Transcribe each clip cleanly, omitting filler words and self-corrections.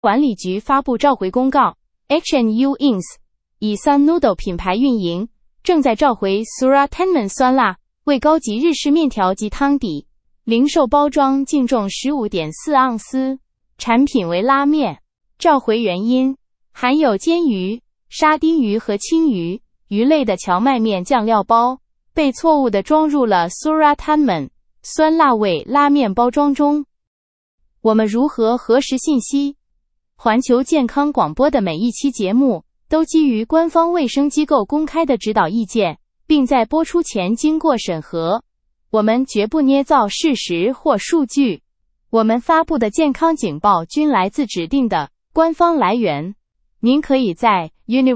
管理局发布召回公告 ，H&U Inc. 以 Sun Noodle 品牌运营，正在召回 Suratanman 酸辣味高级日式面条及汤底，零售包装净重 15.4 盎司，产品为拉面。召回原因：含有煎鱼、沙丁鱼和青鱼、鱼类的荞麦面酱料包，被错误地装入了 Suratanman 酸辣味拉面包装中。我们如何核实信息？环球健康广播的每一期节目都基于官方卫生机构公开的指导意见，并在播出前经过审核。我们绝不捏造事实或数据。我们发布的健康警报均来自指定的官方来源。您可以在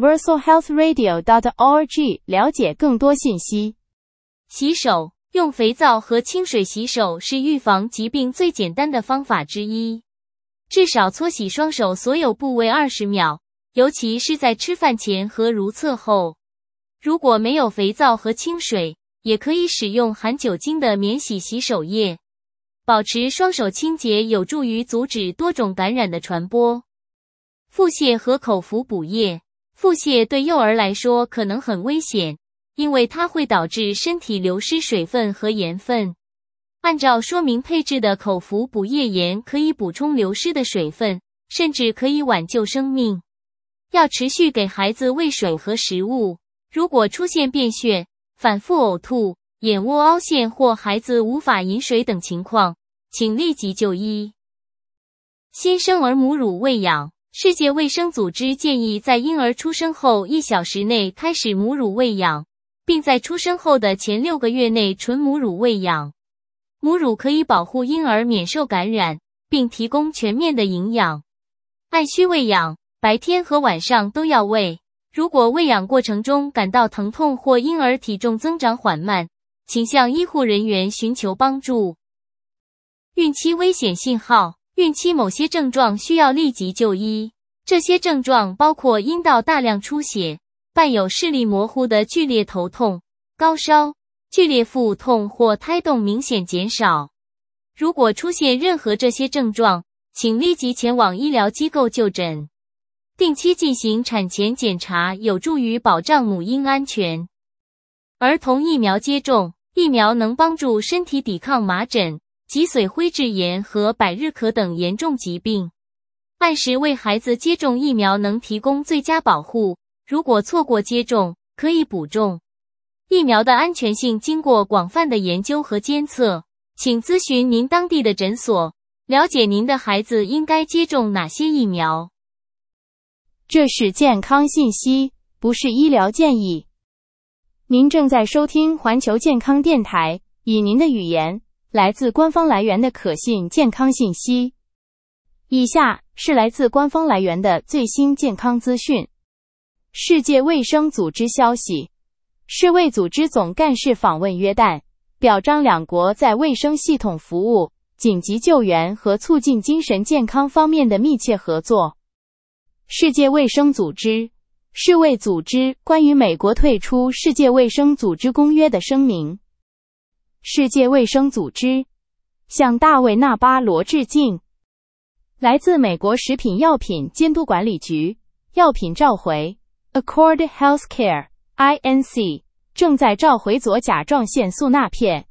universalhealthradio.org 了解更多信息。 洗手，用肥皂和清水洗手是预防疾病最简单的方法之一。至少搓洗双手所有部位20秒，尤其是在吃饭前和如厕后。如果没有肥皂和清水，也可以使用含酒精的免洗洗手液。保持双手清洁有助于阻止多种感染的传播。腹泻和口服补液。腹泻对幼儿来说可能很危险，因为它会导致身体流失水分和盐分。按照说明配置的口服补液盐可以补充流失的水分，甚至可以挽救生命。要持续给孩子喂水和食物。如果出现便血、反复呕吐、眼窝凹陷或孩子无法饮水等情况，请立即就医。新生儿母乳喂养。世界卫生组织建议在婴儿出生后1小时内开始母乳喂养，并在出生后的前6个月内纯母乳喂养。母乳可以保护婴儿免受感染，并提供全面的营养。按需喂养，白天和晚上都要喂。如果喂养过程中感到疼痛或婴儿体重增长缓慢，请向医护人员寻求帮助。孕期危险信号。孕期某些症状需要立即就医，这些症状包括阴道大量出血、伴有视力模糊的剧烈头痛、高烧、剧烈腹痛或胎动明显减少。如果出现任何这些症状，请立即前往医疗机构就诊。定期进行产前检查有助于保障母婴安全。儿童疫苗接种。疫苗能帮助身体抵抗麻疹、脊髓灰质炎和百日咳等严重疾病。按时为孩子接种疫苗能提供最佳保护，如果错过接种，可以补种。疫苗的安全性经过广泛的研究和监测，请咨询您当地的诊所，了解您的孩子应该接种哪些疫苗。 这是健康信息，不是医疗建议。您正在收听环球健康电台，以您的语言来自官方来源的可信健康信息。以下是来自官方来源的最新健康资讯。世界卫生组织消息，世卫组织总干事访问约旦，表彰两国在卫生系统服务、紧急救援和促进精神健康方面的密切合作。世界卫生组织、世卫组织关于美国退出世界卫生组织公约的声明。世界卫生组织向大卫·纳巴罗致敬。来自美国食品药品监督管理局，药品召回 Accord Healthcare Inc. 正在召回左甲状腺素钠片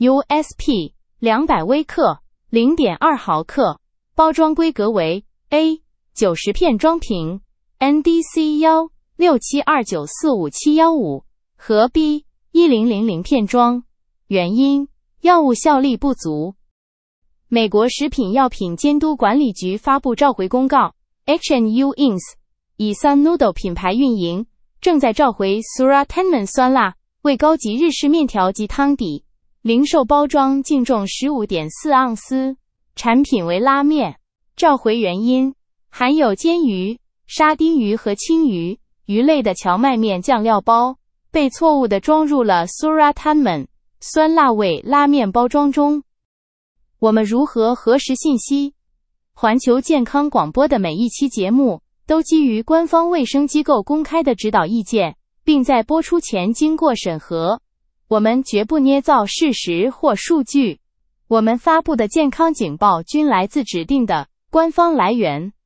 USP 200微克 0.2 毫克，包装规格为 A 90片装瓶 NDC 16729457115和 B 1000片装。原因：药物效力不足。美国食品药品监督管理局发布召回公告 H&U Inc. 以 Sun Noodle 品牌运营，正在召回 Suratanman 酸辣味高级日式面条及汤底，零售包装净重 15.4 盎司，产品为拉面。召回原因：含有煎鱼、沙丁鱼和青鱼、鱼类的荞麦面酱料包，被错误地装入了 Suratanman 酸辣味拉面包装中。我们如何核实信息？环球健康广播的每一期节目都基于官方卫生机构公开的指导意见，并在播出前经过审核。我们绝不捏造事实或数据。我们发布的健康警报均来自指定的官方来源。